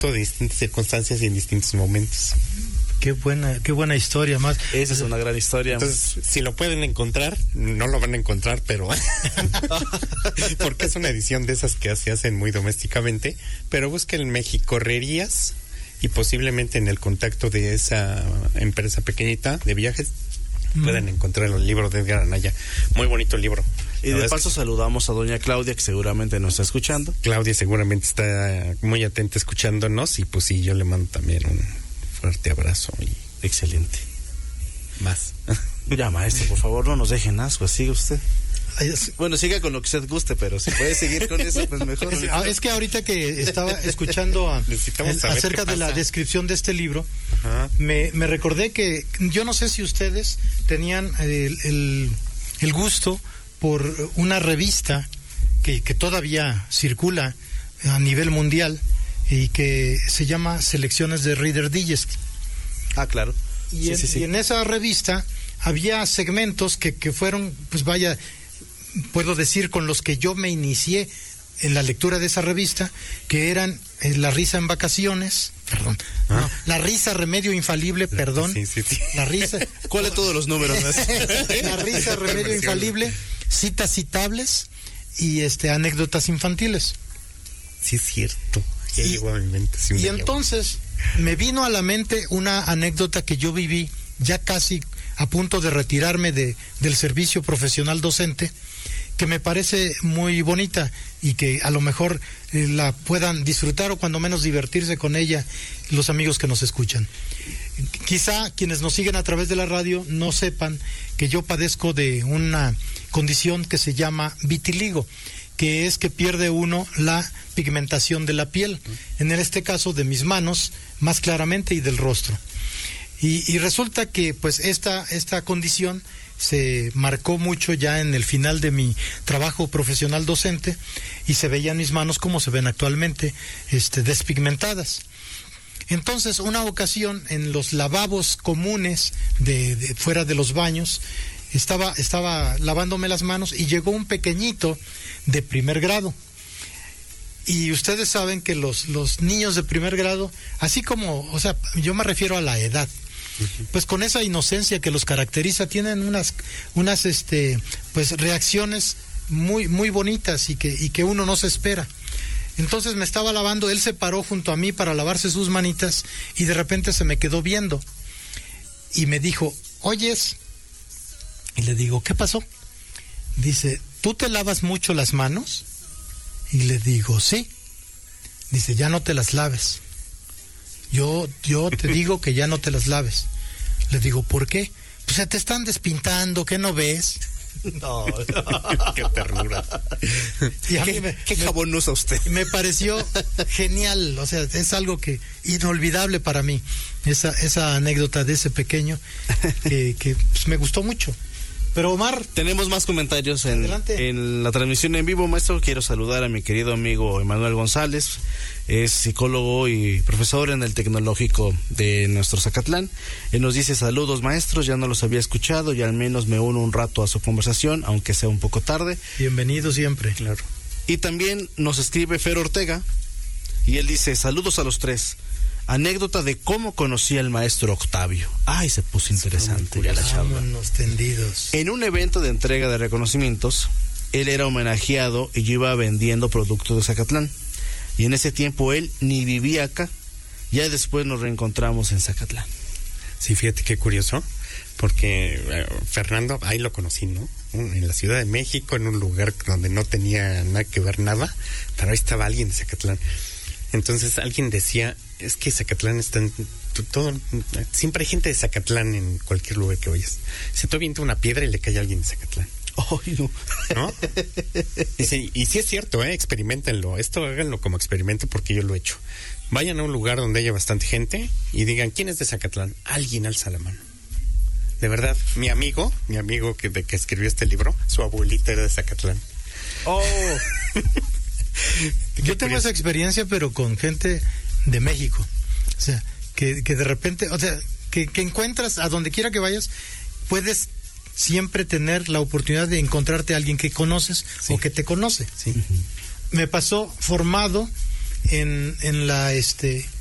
de distintas circunstancias y en distintos momentos. Qué buena historia más. Esa es una gran historia. Entonces, si lo pueden encontrar, no lo van a encontrar, pero porque es una edición de esas que se hacen muy domésticamente, pero busquen en Mexicorrerías y posiblemente en el contacto de esa empresa pequeñita de viajes pueden encontrar el libro de Edgar Anaya. Muy bonito el libro. Y de paso saludamos a doña Claudia, que seguramente nos está escuchando. Claudia seguramente está muy atenta escuchándonos, y pues sí, yo le mando también un fuerte abrazo. Y excelente. Más. Ya, maestro, por favor, no nos dejen asco, siga usted. Bueno, siga con lo que usted guste, pero si puede seguir con eso, pues mejor. Es que ahorita que estaba escuando acerca de la descripción de este libro, me recordé que yo no sé si ustedes tenían el gusto por una revista que todavía circula a nivel mundial y que se llama Selecciones de Reader Digest. Ah, claro. Y en esa revista había segmentos que fueron, pues vaya, puedo decir, con los que yo me inicié en la lectura de esa revista, que eran La risa en vacaciones, perdón, no, La risa remedio infalible, perdón, La risa... ¿Cuál de todos los números? La risa remedio infalible, Citas citables y anécdotas infantiles. Sí, es cierto. Ya llegó a mi mente. Sí, y entonces me vino a la mente una anécdota que yo viví ya casi a punto de retirarme del servicio profesional docente, que me parece muy bonita y que a lo mejor la puedan disfrutar o cuando menos divertirse con ella los amigos que nos escuchan. Quizá quienes nos siguen a través de la radio no sepan que yo padezco de una condición que se llama vitiligo, que es que pierde uno la pigmentación de la piel, en este caso de mis manos más claramente y del rostro. Y resulta que pues esta condición se marcó mucho ya en el final de mi trabajo profesional docente y se veían mis manos como se ven actualmente, despigmentadas. Entonces, una ocasión en los lavabos comunes de fuera de los baños, estaba lavándome las manos y llegó un pequeñito de primer grado. Y ustedes saben que los niños de primer grado, así como, o sea, yo me refiero a la edad, pues con esa inocencia que los caracteriza, tienen unas pues reacciones muy muy bonitas y que uno no se espera. Entonces me estaba lavando, él se paró junto a mí para lavarse sus manitas y de repente se me quedó viendo y me dijo, ¿oyes? Y le digo, ¿qué pasó? Dice, ¿tú te lavas mucho las manos? Y le digo, sí. Dice, ya no te las laves. Yo te digo que ya no te las laves. Le digo, ¿por qué? Pues se te están despintando, ¿qué no ves? No. Qué ternura. Y a mí ¿Qué jabón usa usted? Me pareció genial, o sea, es algo que inolvidable para mí, esa anécdota de ese pequeño que pues, me gustó mucho. Pero Omar, tenemos más comentarios en la transmisión en vivo, maestro. Quiero saludar a mi querido amigo Emanuel González, es psicólogo y profesor en el Tecnológico de nuestro Zacatlán. Él nos dice, saludos maestros, ya no los había escuchado y al menos me uno un rato a su conversación, aunque sea un poco tarde. Bienvenido siempre. Claro. Y también nos escribe Fer Ortega y él dice, saludos a los tres. Anécdota de cómo conocí al maestro Octavio. Ay, se puso interesante ya la charla. Vámonos tendidos. En un evento de entrega de reconocimientos, él era homenajeado y yo iba vendiendo productos de Zacatlán. Y en ese tiempo él ni vivía acá. Ya después nos reencontramos en Zacatlán. Sí, fíjate qué curioso, porque Fernando, ahí lo conocí, ¿no? En la Ciudad de México, en un lugar donde no tenía nada que ver nada, pero ahí estaba alguien de Zacatlán. Entonces alguien decía, es que Zacatlán está en todo, siempre hay gente de Zacatlán en cualquier lugar que vayas. Se te avienta una piedra y le cae a alguien de Zacatlán. ¡Ay, no! ¿No? Y sí es cierto, experiméntenlo. Esto háganlo como experimento porque yo lo he hecho. Vayan a un lugar donde haya bastante gente y digan, ¿quién es de Zacatlán? Alguien alza la mano. De verdad, mi amigo que escribió este libro, su abuelita era de Zacatlán. ¡Oh! Yo tengo esa experiencia, pero con gente de México. O sea, que de repente, o sea, que encuentras a donde quiera que vayas, puedes siempre tener la oportunidad de encontrarte a alguien que conoces, sí, o que te conoce. Sí. Me pasó formado en la